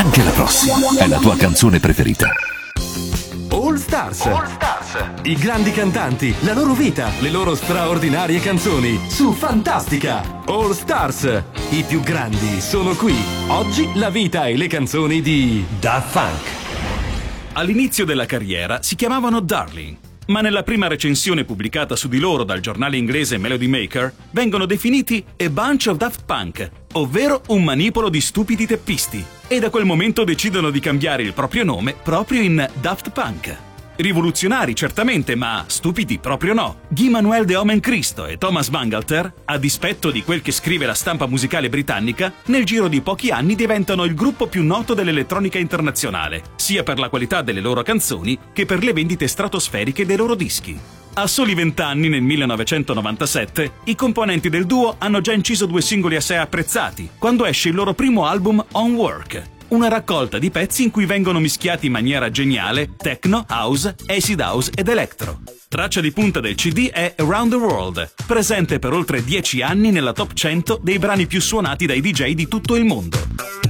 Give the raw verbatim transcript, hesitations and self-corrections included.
anche la prossima è la tua canzone preferita. All Stars. All Stars. I grandi cantanti, la loro vita, le loro straordinarie canzoni su Fantastica. All Stars. I più grandi sono qui. Oggi la vita e le canzoni di Daft Punk. All'inizio della carriera si chiamavano Darling, ma nella prima recensione pubblicata su di loro dal giornale inglese Melody Maker vengono definiti a bunch of Daft Punk, ovvero un manipolo di stupidi teppisti, e da quel momento decidono di cambiare il proprio nome proprio in Daft Punk. Rivoluzionari certamente, ma stupidi proprio no. Guy Manuel de Omen Cristo e Thomas Bangalter, a dispetto di quel che scrive la stampa musicale britannica, nel giro di pochi anni diventano il gruppo più noto dell'elettronica internazionale, sia per la qualità delle loro canzoni che per le vendite stratosferiche dei loro dischi. A soli vent'anni, nel millenovecentonovantasette, i componenti del duo hanno già inciso due singoli assai apprezzati, quando esce il loro primo album On Work, una raccolta di pezzi in cui vengono mischiati in maniera geniale techno, house, acid house ed electro. Traccia di punta del C D è Around the World, presente per oltre dieci anni nella top cento dei brani più suonati dai D J di tutto il mondo.